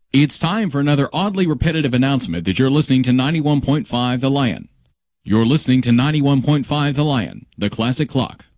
It's time for another oddly repetitive announcement that you're listening to 91.5 The Lion. You're listening to 91.5 The Lion, the classic clock.